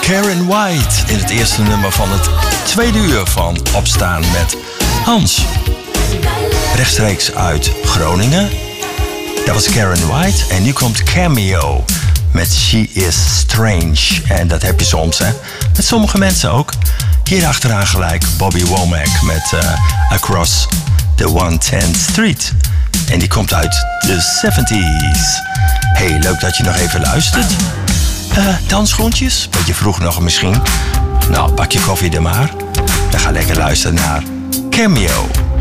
Karen White in het eerste nummer van het tweede uur van Opstaan met Hans. Rechtstreeks uit Groningen. Dat was Karen White. En nu komt Cameo met She Is Strange. En dat heb je soms, hè. Met sommige mensen ook. Hier achteraan gelijk Bobby Womack met Across the 110th Street. En die komt uit de 70s. Hey, leuk dat je nog even luistert. Dansschoentjes? Beetje vroeg nog misschien. Nou, pak je koffie er maar. Dan ga lekker luisteren naar Cameo.